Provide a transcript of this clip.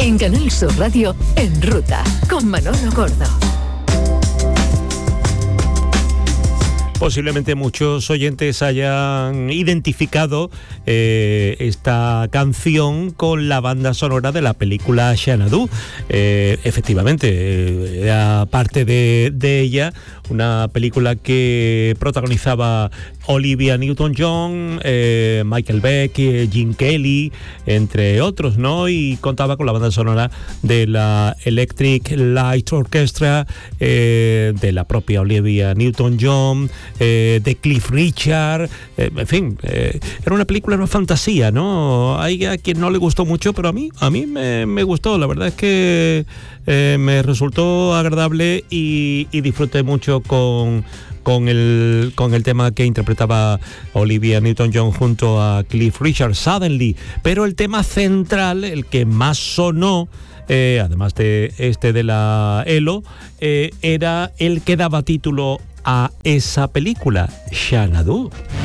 En Canal Sur Radio, En Ruta, con Manolo Gordo. Posiblemente muchos oyentes hayan identificado esta canción con la banda sonora de la película Xanadu. Efectivamente, era parte de ella, una película que protagonizaba Olivia Newton-John, Michael Beck, Gene Kelly, entre otros, ¿no? Y contaba con la banda sonora de la Electric Light Orchestra, de la propia Olivia Newton-John, de Cliff Richard, en fin, era una película, una fantasía, ¿no? Hay a quien no le gustó mucho, pero a mí me gustó. La verdad es que me resultó agradable y disfruté mucho con el tema que interpretaba Olivia Newton-John junto a Cliff Richard, Suddenly. Pero el tema central, el que más sonó, además de de la ELO, era el que daba título a esa película, Xanadu.